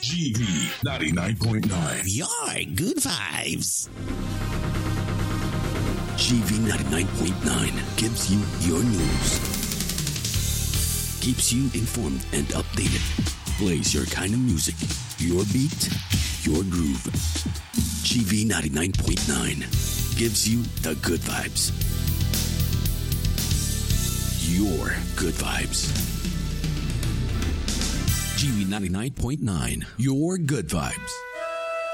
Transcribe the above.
GV 99.9. Your good vibes. GV 99.9 gives you your news, keeps you informed and updated, plays your kind of music, your beat, your groove. GV 99.9 gives you the good vibes. Your good vibes. GV 99.9, your good vibes.